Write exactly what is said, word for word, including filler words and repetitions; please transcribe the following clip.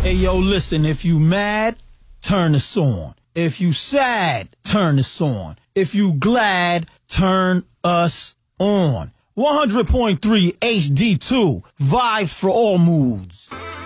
Hey, yo, listen, if you mad, turn this on. If you sad, turn this on. If you glad, turn us on. one hundred point three H D two, vibes for all moods.